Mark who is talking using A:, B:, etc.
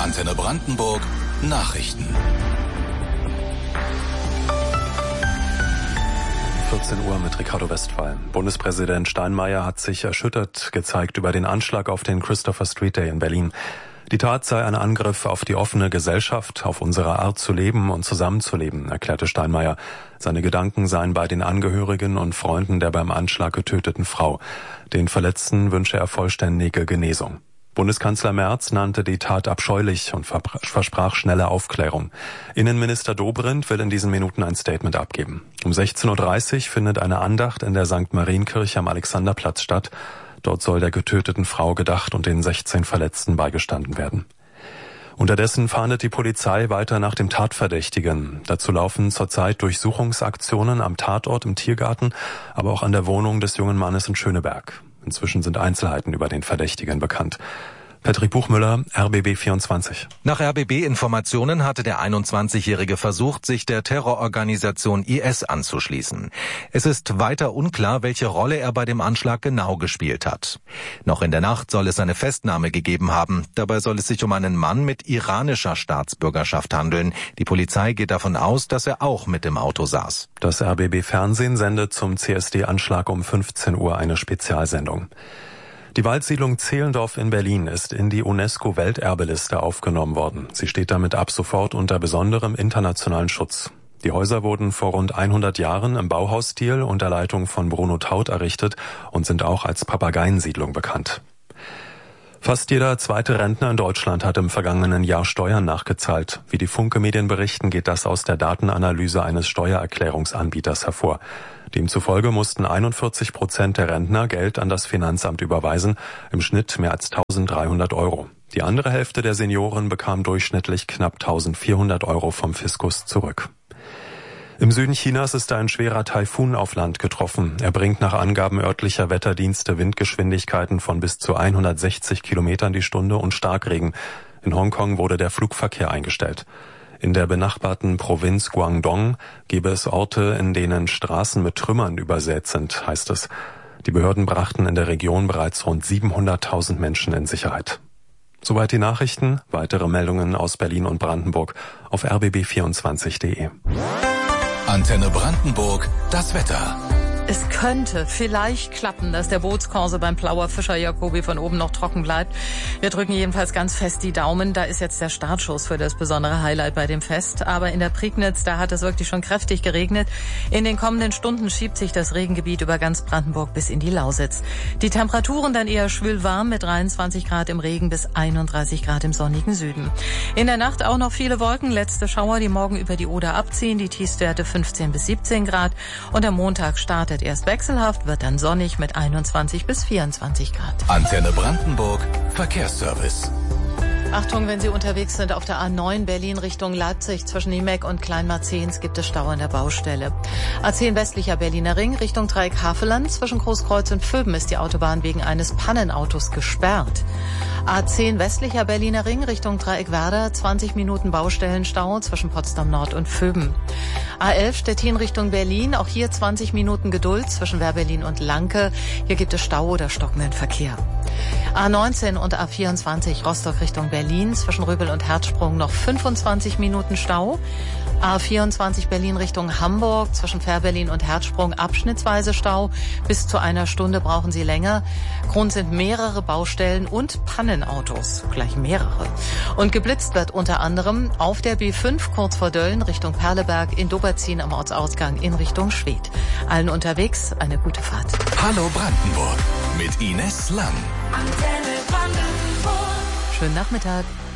A: Antenne Brandenburg Nachrichten.
B: 14 Uhr mit Ricardo Westphal. Bundespräsident Steinmeier hat sich erschüttert gezeigt über den Anschlag auf den Christopher Street Day in Berlin. Die Tat sei ein Angriff auf die offene Gesellschaft, auf unsere Art zu leben und zusammenzuleben, erklärte Steinmeier. Seine Gedanken seien bei den Angehörigen und Freunden der beim Anschlag getöteten Frau. Den Verletzten wünsche er vollständige Genesung. Bundeskanzler Merz nannte die Tat abscheulich und versprach schnelle Aufklärung. Innenminister Dobrindt will in diesen Minuten ein Statement abgeben. Um 16.30 Uhr findet eine Andacht in der St. Marienkirche am Alexanderplatz statt. Dort soll der getöteten Frau gedacht und den 16 Verletzten beigestanden werden. Unterdessen fahndet die Polizei weiter nach dem Tatverdächtigen. Dazu laufen zurzeit Durchsuchungsaktionen am Tatort im Tiergarten, aber auch an der Wohnung des jungen Mannes in Schöneberg. Inzwischen sind Einzelheiten über den Verdächtigen bekannt. Patrick Buchmüller, RBB 24.
C: Nach RBB-Informationen hatte der 21-Jährige versucht, sich der Terrororganisation IS anzuschließen. Es ist weiter unklar, welche Rolle er bei dem Anschlag genau gespielt hat. Noch in der Nacht soll es eine Festnahme gegeben haben. Dabei soll es sich um einen Mann mit iranischer Staatsbürgerschaft handeln. Die Polizei geht davon aus, dass er auch mit dem Auto saß.
B: Das RBB-Fernsehen sendet zum CSD-Anschlag um 15 Uhr eine Spezialsendung. Die Waldsiedlung Zehlendorf in Berlin ist in die UNESCO-Welterbeliste aufgenommen worden. Sie steht damit ab sofort unter besonderem internationalen Schutz. Die Häuser wurden vor rund 100 Jahren im Bauhausstil unter Leitung von Bruno Taut errichtet und sind auch als Papageiensiedlung bekannt. Fast jeder zweite Rentner in Deutschland hat im vergangenen Jahr Steuern nachgezahlt. Wie die Funke-Medien berichten, geht das aus der Datenanalyse eines Steuererklärungsanbieters hervor. Demzufolge mussten 41% der Rentner Geld an das Finanzamt überweisen, im Schnitt mehr als 1.300 Euro. Die andere Hälfte der Senioren bekam durchschnittlich knapp 1.400 Euro vom Fiskus zurück. Im Süden Chinas ist ein schwerer Taifun auf Land getroffen. Er bringt nach Angaben örtlicher Wetterdienste Windgeschwindigkeiten von bis zu 160 Kilometern die Stunde und Starkregen. In Hongkong wurde der Flugverkehr eingestellt. In der benachbarten Provinz Guangdong gebe es Orte, in denen Straßen mit Trümmern übersät sind, heißt es. Die Behörden brachten in der Region bereits rund 700.000 Menschen in Sicherheit. Soweit die Nachrichten. Weitere Meldungen aus Berlin und Brandenburg auf rbb24.de.
A: Antenne Brandenburg, das Wetter.
D: Es könnte vielleicht klappen, dass der Bootskorse beim Plauer Fischer Jacobi von oben noch trocken bleibt. Wir drücken jedenfalls ganz fest die Daumen. Da ist jetzt der Startschuss für das besondere Highlight bei dem Fest. Aber in der Prignitz, da hat es wirklich schon kräftig geregnet. In den kommenden Stunden schiebt sich das Regengebiet über ganz Brandenburg bis in die Lausitz. Die Temperaturen dann eher schwülwarm mit 23 Grad im Regen bis 31 Grad im sonnigen Süden. In der Nacht auch noch viele Wolken, letzte Schauer, die morgen über die Oder abziehen. Die Tiefstwerte 15 bis 17 Grad. Und am Montag startet erst wechselhaft, wird dann sonnig mit 21 bis 24 Grad.
A: Antenne Brandenburg, Verkehrsservice.
D: Achtung, wenn Sie unterwegs sind auf der A9 Berlin Richtung Leipzig zwischen Niemek und Kleinmarzehns gibt es Stau an der Baustelle. A10 westlicher Berliner Ring Richtung Dreieck Havelland zwischen Großkreuz und Vöben ist die Autobahn wegen eines Pannenautos gesperrt. A10 westlicher Berliner Ring Richtung Dreieck Werder 20 Minuten Baustellenstau zwischen Potsdam Nord und Vöben. A11 Stettin Richtung Berlin, auch hier 20 Minuten Geduld zwischen Wehrberlin und Lanke. Hier gibt es Stau oder stockenden Verkehr. A19 und A24 Rostock Richtung Berlin zwischen Röbel und Herzsprung noch 25 Minuten Stau. A24 Berlin Richtung Hamburg zwischen Fährberlin und Herzsprung abschnittsweise Stau. Bis zu einer Stunde brauchen Sie länger. Grund sind mehrere Baustellen und Pannenautos. Gleich mehrere. Und geblitzt wird unter anderem auf der B5 kurz vor Dölln Richtung Perleberg, in Doberzin am Ortsausgang in Richtung Schwedt. Allen unterwegs eine gute Fahrt.
A: Hallo Brandenburg mit Ines Lang.
D: Schönen Nachmittag.